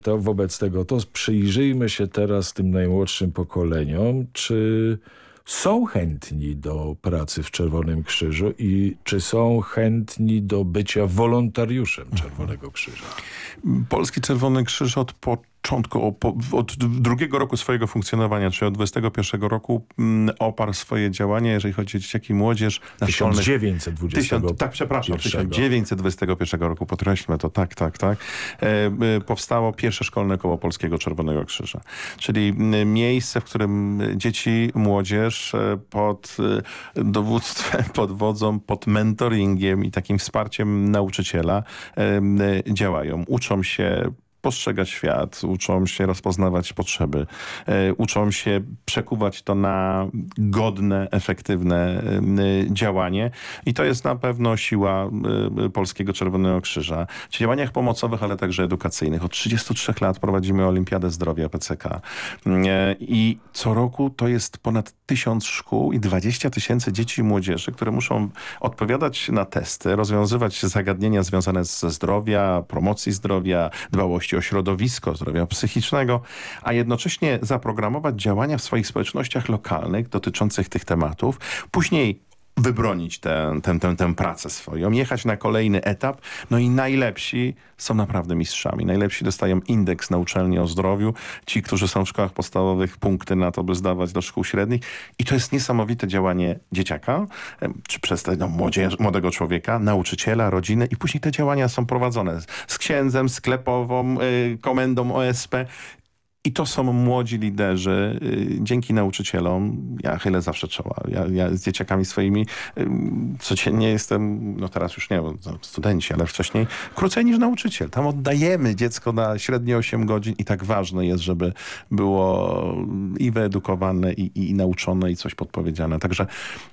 To wobec tego to przyjrzyjmy się teraz tym najmłodszym pokoleniom, czy są chętni do pracy w Czerwonym Krzyżu i czy są chętni do bycia wolontariuszem Czerwonego Krzyża? Polski Czerwony Krzyż od początku, od drugiego roku swojego funkcjonowania, czyli od 21 roku oparł swoje działania, jeżeli chodzi o dzieciaki i młodzież. Na 1921 roku, podkreślmy to, tak. Powstało pierwsze szkolne koło Polskiego Czerwonego Krzyża. Czyli miejsce, w którym dzieci, młodzież pod dowództwem, pod wodzą, pod mentoringiem i takim wsparciem nauczyciela działają. Uczą się postrzegać świat, uczą się rozpoznawać potrzeby, uczą się przekuwać to na godne, efektywne działanie i to jest na pewno siła Polskiego Czerwonego Krzyża. W działaniach pomocowych, ale także edukacyjnych. Od 33 lat prowadzimy Olimpiadę Zdrowia PCK i co roku to jest ponad 1000 szkół i 20 000 dzieci i młodzieży, które muszą odpowiadać na testy, rozwiązywać zagadnienia związane ze zdrowia, promocji zdrowia, dbałości o środowisko, zdrowia psychicznego, a jednocześnie zaprogramować działania w swoich społecznościach lokalnych dotyczących tych tematów. Później wybronić tę pracę swoją, jechać na kolejny etap. No i najlepsi są naprawdę mistrzami. Najlepsi dostają indeks na uczelni o zdrowiu. Ci, którzy są w szkołach podstawowych, punkty na to, by zdawać do szkół średnich. I to jest niesamowite działanie dzieciaka, czy przez młodego człowieka, nauczyciela, rodziny. I później te działania są prowadzone z księdzem, sklepową, komendą OSP. I to są młodzi liderzy. Dzięki nauczycielom ja chylę zawsze czoła. Ja z dzieciakami swoimi codziennie jestem, no teraz już nie, bo studenci, ale wcześniej krócej niż nauczyciel. Tam oddajemy dziecko na średnio 8 godzin i tak ważne jest, żeby było i wyedukowane, i nauczone, i coś podpowiedziane. Także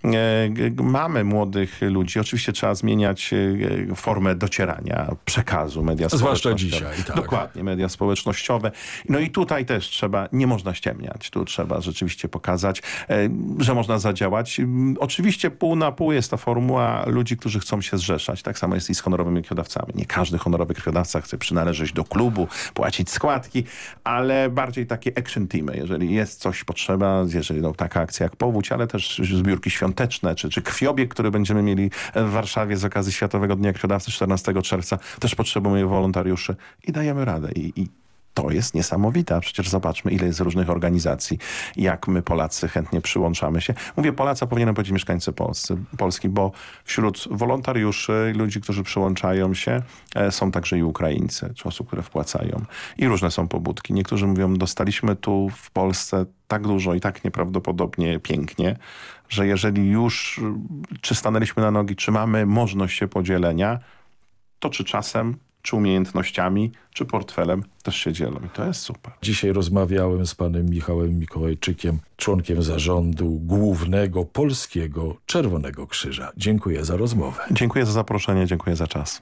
mamy młodych ludzi. Oczywiście trzeba zmieniać formę docierania, przekazu, media zwłaszcza społecznościowe. dzisiaj. Tak. Dokładnie, media społecznościowe. No i tutaj też nie można ściemniać. Tu trzeba rzeczywiście pokazać, że można zadziałać. Oczywiście pół na pół jest to formuła ludzi, którzy chcą się zrzeszać. Tak samo jest i z honorowymi krwiodawcami. Nie każdy honorowy krwiodawca chce przynależeć do klubu, płacić składki, ale bardziej takie action teamy. Jeżeli jest coś potrzeba, jeżeli taka akcja jak powódź, ale też zbiórki świąteczne, czy krwiobieg, który będziemy mieli w Warszawie z okazji Światowego Dnia Krwiodawcy 14 czerwca, też potrzebujemy wolontariuszy i dajemy radę. I to jest niesamowite, a przecież zobaczmy, ile jest różnych organizacji, jak my Polacy chętnie przyłączamy się. Mówię Polacy, a powinienem powiedzieć mieszkańcy Polski, bo wśród wolontariuszy, ludzi, którzy przyłączają się, są także i Ukraińcy, czy osób, które wpłacają. I różne są pobudki. Niektórzy mówią, dostaliśmy tu w Polsce tak dużo i tak nieprawdopodobnie pięknie, że jeżeli już czy stanęliśmy na nogi, czy mamy możliwość się podzielenia, to czy czasem, czy umiejętnościami, czy portfelem też się dzielą. I to jest super. Dzisiaj rozmawiałem z panem Michałem Mikołajczykiem, członkiem zarządu Głównego Polskiego Czerwonego Krzyża. Dziękuję za rozmowę. Dziękuję za zaproszenie, dziękuję za czas.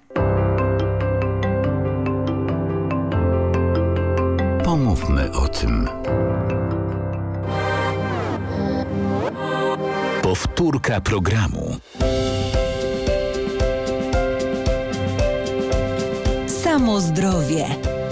Pomówmy o tym. Powtórka programu. Samo zdrowie.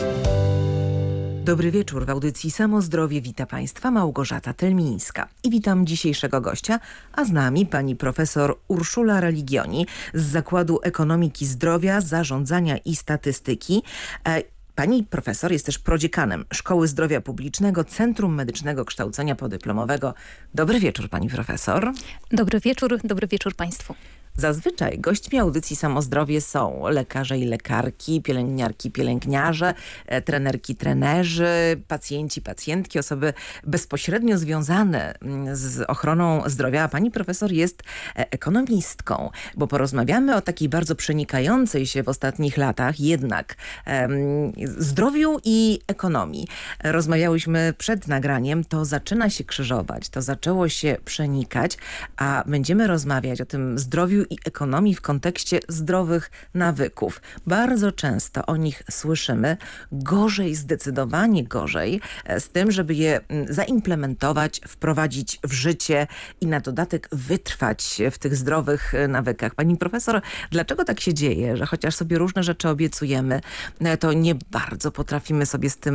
Dobry wieczór. W audycji Samo Zdrowie wita Państwa Małgorzata Telmińska. I witam dzisiejszego gościa, a z nami pani profesor Urszula Religioni z Zakładu Ekonomiki Zdrowia, Zarządzania i Statystyki. Pani profesor jest też prodziekanem Szkoły Zdrowia Publicznego Centrum Medycznego Kształcenia Podyplomowego. Dobry wieczór, pani profesor. Dobry wieczór Państwu. Zazwyczaj gośćmi audycji Samo Zdrowie są lekarze i lekarki, pielęgniarki, pielęgniarze, trenerki, trenerzy, pacjenci, pacjentki, osoby bezpośrednio związane z ochroną zdrowia. A pani profesor jest ekonomistką, bo porozmawiamy o takiej bardzo przenikającej się w ostatnich latach jednak zdrowiu i ekonomii. Rozmawiałyśmy przed nagraniem, to zaczyna się krzyżować, to zaczęło się przenikać, a będziemy rozmawiać o tym zdrowiu rozwoju i ekonomii w kontekście zdrowych nawyków. Bardzo często o nich słyszymy. Gorzej, zdecydowanie gorzej z tym, żeby je zaimplementować, wprowadzić w życie i na dodatek wytrwać w tych zdrowych nawykach. Pani profesor, dlaczego tak się dzieje, że chociaż sobie różne rzeczy obiecujemy, to nie bardzo potrafimy sobie z tym